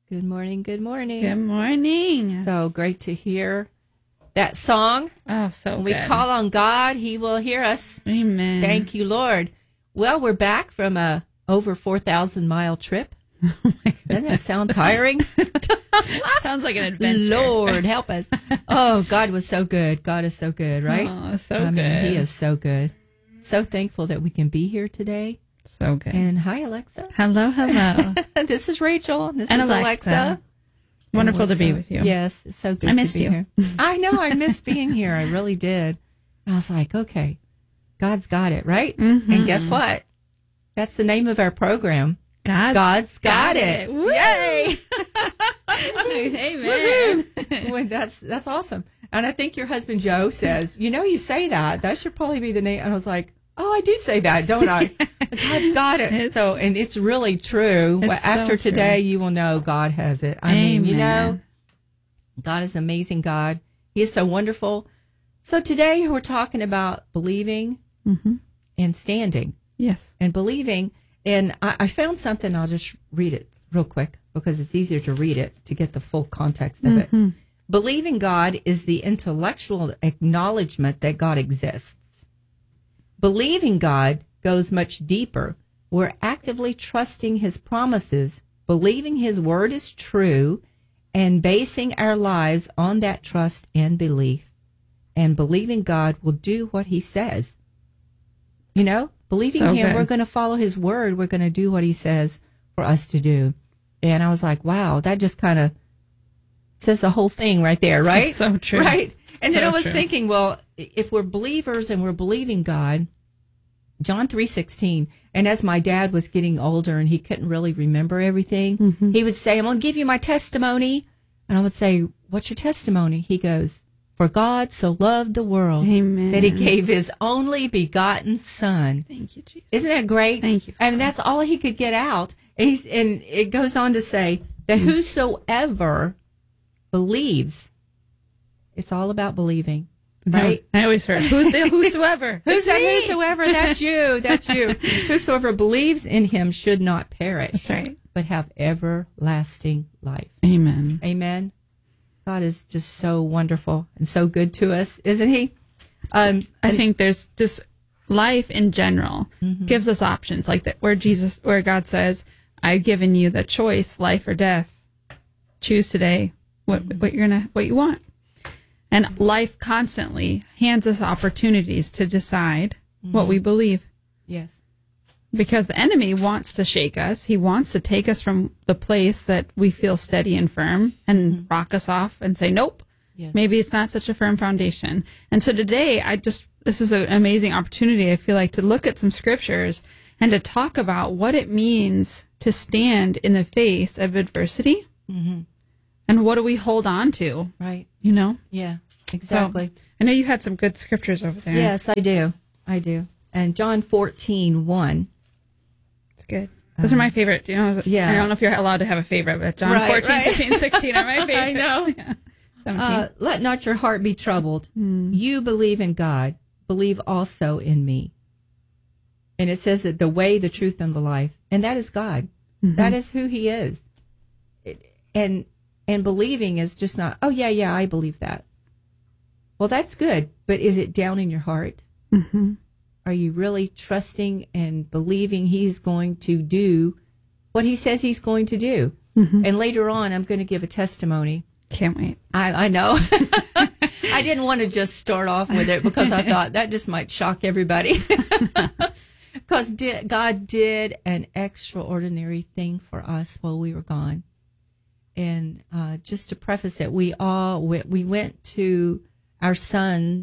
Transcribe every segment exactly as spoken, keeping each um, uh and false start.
Good morning, good morning. Good morning. So great to hear that song. Oh, so when good. we call on God, He will hear us. Amen. Thank you, Lord. Well, we're back from a over four thousand mile trip. Oh my Doesn't that sound tiring? Sounds like an adventure. Lord, help us. Oh, God was so good. God is so good, right? Oh, so I good. mean, He is so good. So thankful that we can be here today. So good. And hi, Alexa. Hello, hello. This is Rachel. This and is Alexa. Alexa. Wonderful to be so, with you. Yes, it's so good I missed to be you. here. I know, I missed being here. I really did. I was like, okay, God's got it, right? Mm-hmm. And guess what? That's the name of our program. God's, God's got, got it. it. Woo! Yay! Amen. Well, that's that's awesome. And I think your husband Joe says, you know, you say that. That should probably be the name. And I was like, oh, I do say that, don't I? God's got it. It's, so, and it's really true. It's Well, after so today, true. you will know God has it. I Amen. mean, you know, God is an amazing God. He is so wonderful. So today we're talking about believing mm-hmm. and standing Yes. and believing. And I, I found something. I'll just read it real quick because it's easier to read it to get the full context of Mm-hmm. it. Believing God is the intellectual acknowledgement that God exists. Believing God goes much deeper. We're actively trusting His promises, believing His word is true, and basing our lives on that trust and belief. And believing God will do what He says. You know, believing So Him, good. we're going to follow His word. We're going to do what He says for us to do. And I was like, wow, that just kind of says the whole thing right there, right? It's so true. Right? And then So I was true. thinking, well, if we're believers and we're believing God, John three sixteen, and as my dad was getting older and he couldn't really remember everything, Mm-hmm. he would say, I'm going to give you my testimony. And I would say, what's your testimony? He goes, for God so loved the world Amen. that He gave His only begotten Son. Thank you, Jesus. Isn't that great? Thank you, I mean, that's all he could get out. And, he's, and it goes on to say that Mm-hmm. whosoever believes, it's all about believing, right? I always heard, who's the whosoever? Who's It's me. whosoever, that's you, that's you. Whosoever believes in Him should not perish, That's right. but have everlasting life. Amen. Amen. God is just so wonderful and so good to us, isn't He? Um, I think there's just life in general Mm-hmm. gives us options like that where Jesus, where God says, I've given you the choice, life or death. Choose today what, Mm-hmm. what you're going to, what you want. And life constantly hands us opportunities to decide what Mm-hmm. we believe yes. because the enemy wants to shake us. He wants to take us from the place that we feel steady and firm and rock us off and say, nope, Yes. maybe it's not such a firm foundation. And so today, I just, this is an amazing opportunity, I feel like, to look at some scriptures and to talk about what it means to stand in the face of adversity. Mm-hmm. And what do we hold on to, Right. you know? Yeah, exactly. So, I know you had some good scriptures over there. Yes, I do. I do. And John fourteen one. It's good. Those are my favorite. You know, yeah. I don't know if you're allowed to have a favorite, but John Right, fourteen, right. fifteen, sixteen are my favorite. I know. Yeah. seventeen. Uh, let not your heart be troubled. Mm. You believe in God. Believe also in me. And it says that the way, the truth, and the life. And that is God. Mm-hmm. That is who He is. It, and and believing is just not, oh, yeah, yeah, I believe that. Well, that's good. But is it down in your heart? Mm-hmm. Are you really trusting and believing He's going to do what He says He's going to do? Mm-hmm. And later on, I'm going to give a testimony. Can't wait. I, I know. I didn't want to just start off with it because I thought that just might shock everybody. Because di- God did an extraordinary thing for us while we were gone. And uh, just to preface it, we all we, we went to our son's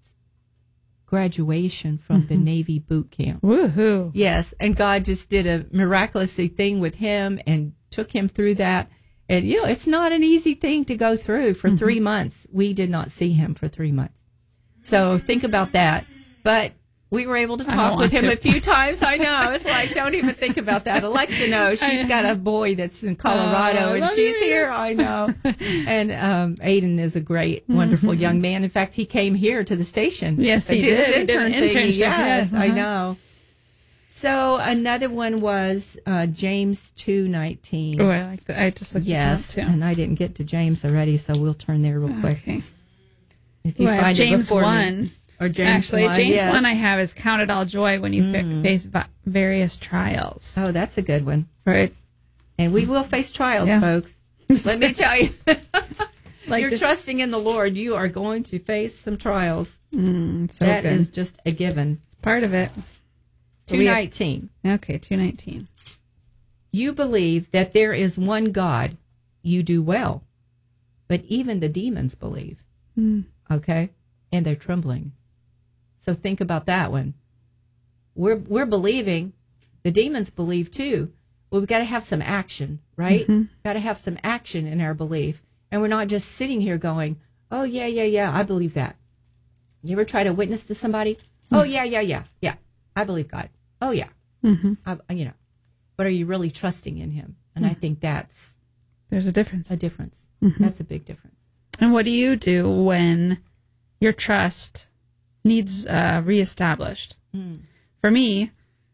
graduation from the Navy boot camp. Woohoo. Yes, and God just did a miraculous thing with him and took him through that. And, you know, it's not an easy thing to go through. For Mm-hmm. three months, we did not see him for three months. So think about that. But we were able to I talk don't with want him to. a few times. I know. It's like, don't even think about that. Alexa knows. She's got a boy that's in Colorado, Oh, I and love she's you. here. I know. And um, Aiden is a great, wonderful young man. In fact, he came here to the station. Yes, he did his did. He did intern an thingy. internship. Yes, Yes, I uh-huh. know. So another one was uh, James two nineteen. Oh, I like that. I just looked Yes, this one up too. and I didn't get to James already, so we'll turn there real quick. Okay. If you Well, I have find it James before me. one. Or James Actually, one, James yes. one I have is count it all joy when you Mm. fa- face va- various trials. Oh, that's a good one. Right. And we will face trials, Yeah. folks. Let me tell you. Like You're this- trusting in the Lord, you are going to face some trials. Mm, so That good. is just a given. part of it. two nineteen. Okay, two nineteen. You believe that there is one God, you do well. But even the demons believe. Mm. Okay? And they're trembling. So think about that one. We're we're believing, the demons believe too. Well, we've got to have some action, right? Mm-hmm. Got to have some action in our belief. And we're not just sitting here going, oh, yeah, yeah, yeah, I believe that. You ever try to witness to somebody? Mm-hmm. Oh, yeah, yeah, yeah, yeah, I believe God. Oh, yeah. Mm-hmm. I, you know, but are you really trusting in him? And mm-hmm. I think that's There's a difference. a difference. Mm-hmm. That's a big difference. And what do you do when your trust needs uh, reestablished? Mm. For me,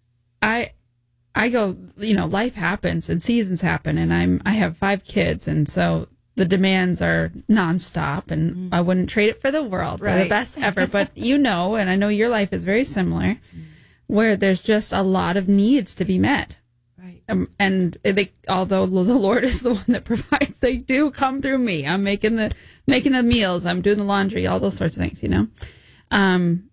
I I go, you know, life happens and seasons happen, and I'm I have five kids, and so the demands are nonstop, and mm. I wouldn't trade it for the world. Right. They're the best ever. But you know, and I know your life is very similar, mm. where there's just a lot of needs to be met. Right. Um, and they, although the Lord is the one that provides, they do come through me. I'm making the making the meals, I'm doing the laundry, all those sorts of things, you know. Um,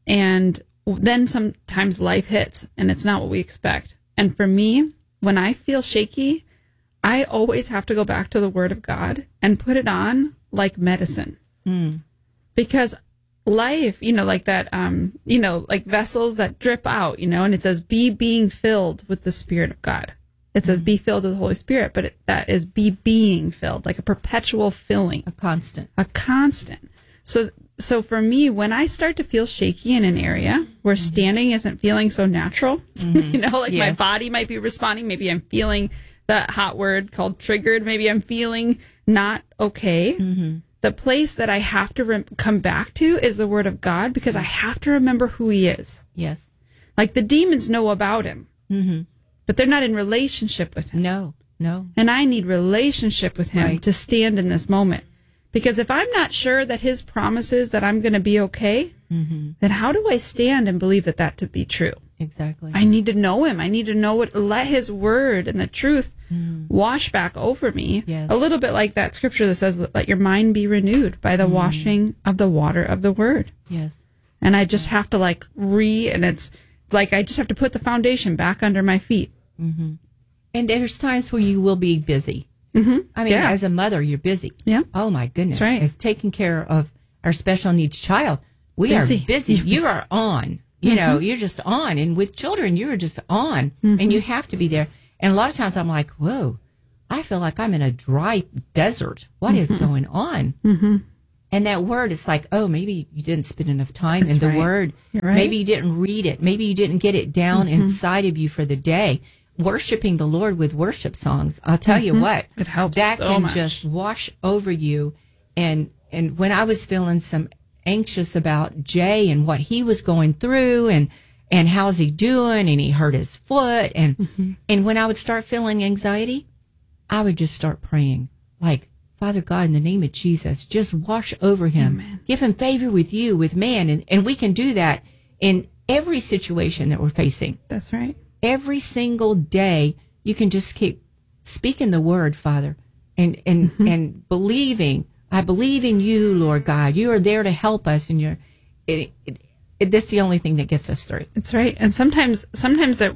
and then sometimes life hits, and it's not what we expect. And for me, when I feel shaky, I always have to go back to the Word of God and put it on like medicine, Mm. because life, you know, like that, um, you know, like vessels that drip out, you know, and it says, be being filled with the Spirit of God. It says, be filled with the Holy Spirit, but it, that is be being filled, like a perpetual filling, A constant. a constant. So, so for me, when I start to feel shaky in an area where Mm-hmm. standing isn't feeling so natural, Mm-hmm. you know, like Yes. my body might be responding. Maybe I'm feeling that hot word called triggered. Maybe I'm feeling not okay. Mm-hmm. The place that I have to rem- come back to is the Word of God, because I have to remember who He is. Yes. Like the demons know about Him, Mm-hmm. but they're not in relationship with Him. No, no. And I need relationship with Him Right. to stand in this moment. Because if I'm not sure that His promises that I'm going to be okay, Mm-hmm. then how do I stand and believe that that to be true? Exactly. I need to know Him. I need to know what, let His word and the truth Mm. wash back over me. Yes. A little bit like that scripture that says, let your mind be renewed by the Mm. washing of the water of the word. Yes. And I just have to like re, and it's like I just have to put the foundation back under my feet. Mm-hmm. And there's times where you will be busy. Mm-hmm. I mean, Yeah. as a mother, you're busy. Yeah. Oh, my goodness. That's right. As taking care of our special needs child, we Busy. are busy. You're You busy. are on. You know, you're just on. And with children, you're just on. And you have to be there. And a lot of times I'm like, whoa, I feel like I'm in a dry desert. What is going on? Mm-hmm. And that word, it's like, oh, maybe you didn't spend enough time That's in the right. word. You're right. Maybe you didn't read it. Maybe you didn't get it down Mm-hmm. inside of you for the day. Worshiping the Lord with worship songs, I'll tell you what, It helps that so can much. just wash over you. And and when I was feeling some anxious about Jay and what he was going through, and and how's he doing, and he hurt his foot, and Mm-hmm. and when I would start feeling anxiety, I would just start praying, like, Father God, in the name of Jesus, just wash over him. Amen. Give him favor with you, with man. And, and we can do that in every situation that we're facing. That's right. Every single day, you can just keep speaking the word, Father, and, and, Mm-hmm. and believing. I believe in you, Lord God. You are there to help us, and you're, it, it, it, that's the only thing that gets us through. That's right. And sometimes, sometimes that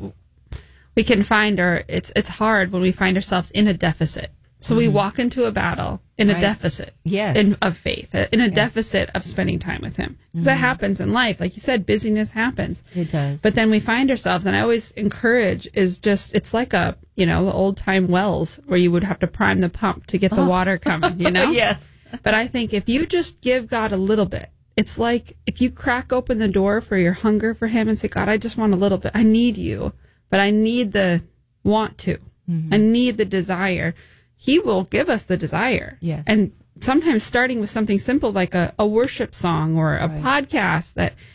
we can find our, it's, it's hard when we find ourselves in a deficit. So we walk into a battle in a Right. deficit Yes. in, of faith, in a deficit of spending time with Him. Because that happens in life. Like you said, busyness happens. It does. But then we find ourselves, and I always encourage, is just, it's like a, you know, old time wells where you would have to prime the pump to get the water coming, you know? Yes. But I think if you just give God a little bit, it's like if you crack open the door for your hunger for Him and say, God, I just want a little bit. I need you, but I need the want to. Mm-hmm. I need the desire. He will give us the desire. Yes. And sometimes starting with something simple like a, a worship song or a Right. podcast that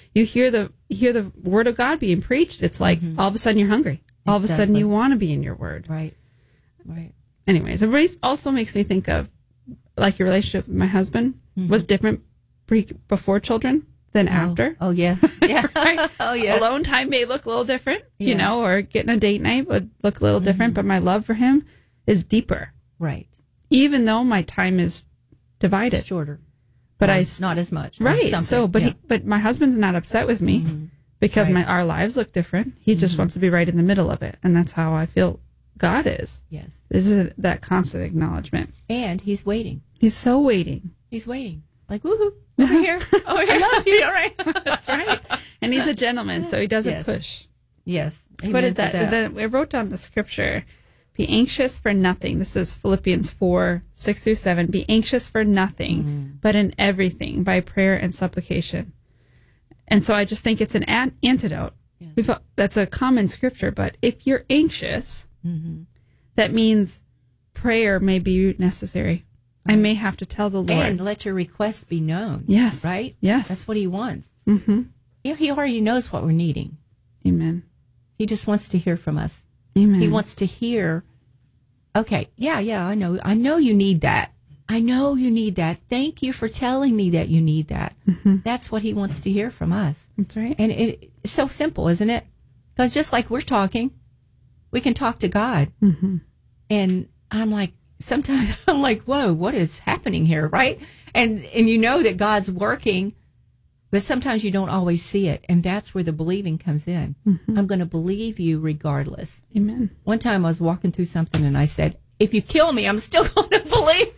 you hear the you hear the word of God being preached. It's like all of a sudden you're hungry. All of a sudden Exactly. you want to be in your word. Right. Right. Anyways, it really also makes me think of like your relationship with my husband was different pre- before children than after. Oh, yes. Yeah. Right? Oh, yes. Alone time may look a little different, you Yeah. know, or getting a date night would look a little different, but my love for him is deeper, Right. even though my time is divided. Shorter. But Or I s- not as much. or right. something. So, but Yeah. he, but my husband's not upset with me because Right. my our lives look different. He just wants to be right in the middle of it, and that's how I feel God is. Yes. This is that constant acknowledgement. And he's waiting. He's so waiting. He's waiting. Like, woohoo, over here. Over here. I love you. All right. That's right. And he's a gentleman, so he doesn't Yes. push. Yes. What Amen is to that? Then I wrote down the scripture. Be anxious for nothing. This is Philippians four, six through seven. Be anxious for nothing, but in everything by prayer and supplication. And so I just think it's an an- antidote. Yes. We've, that's a common scripture, but if you're anxious, that means prayer may be necessary. I may have to tell the Lord. And let your requests be known. Yes. Right? Yes. That's what he wants. Mm-hmm. He, he already knows what we're needing. Amen. He just wants to hear from us. Amen. He wants to hear, okay, yeah, yeah, I know. I know you need that. I know you need that. Thank you for telling me that you need that. That's what he wants to hear from us. That's right. And it, it's so simple, isn't it? Because just like we're talking, we can talk to God. Mm-hmm. And I'm like, sometimes I'm like, whoa, what is happening here, right? And and you know that God's working, but sometimes you don't always see it. And that's where the believing comes in. I'm going to believe you regardless. Amen. One time I was walking through something and I said, if you kill me, I'm still going to believe.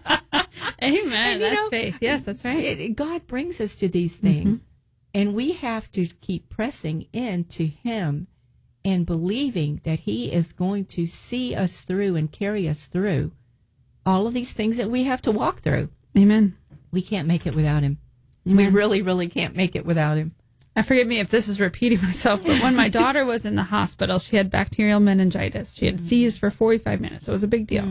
Amen. And, you That's know, faith. Yes, that's right. It, it- God brings us to these things, and we have to keep pressing into Him and believing that He is going to see us through and carry us through all of these things that we have to walk through. Amen. We can't make it without Him. We Amen. really, really can't make it without Him. I forgive me if this is repeating myself, but when my daughter was in the hospital, she had bacterial meningitis. She had seized for forty-five minutes. So it was a big deal.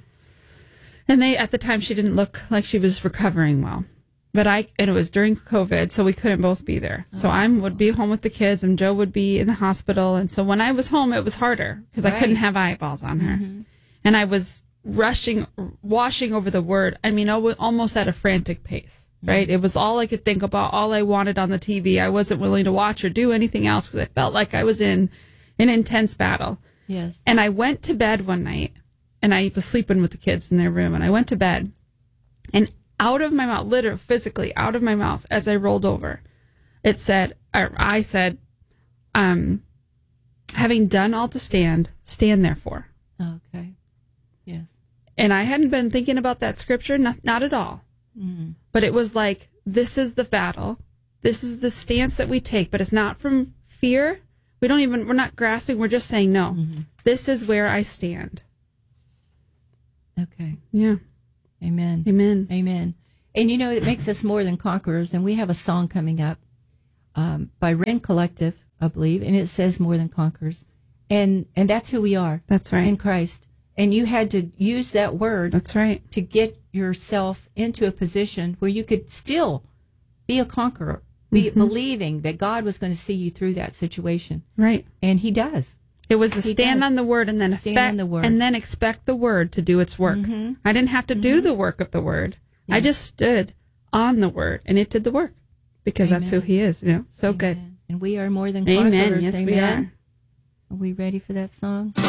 And they, at the time, she didn't look like she was recovering well. But I, and it was during COVID, so we couldn't both be there. So I would be home with the kids, and Joe would be in the hospital. And so when I was home, it was harder because I couldn't Right. have eyeballs on her. And I was rushing, washing over the word. I mean, al- almost at a frantic pace, right? It was all I could think about, all I wanted on the T V. I wasn't willing to watch or do anything else because I felt like I was in an intense battle. Yes. And I went to bed one night, and I was sleeping with the kids in their room, and I went to bed, and out of my mouth, literally, physically, out of my mouth, as I rolled over, it said, or I said, um, having done all to stand, stand therefore. Okay. Yes. And I hadn't been thinking about that scripture, not, not at all. But it was like, this is the battle. This is the stance that we take, but it's not from fear. We don't even, we're not grasping. We're just saying, no, this is where I stand. Okay. Yeah. Amen. Amen. Amen. And you know, it makes us more than conquerors. And we have a song coming up um, by Ren Collective, I believe, and it says more than conquerors. And and that's who we are That's right. in Christ. And you had to use that word That's right. to get yourself into a position where you could still be a conqueror, be believing that God was going to see you through that situation. Right. And He does. It was the He stand does. on the word and then Stand effect, on the word. and then expect the word to do its work. I didn't have to do the work of the word. I just stood on the word, and it did the work because that's who Amen. He is. You know, so good. Amen. And we are more than Amen. conquerors. Yes, Amen. we are. Are we ready for that song?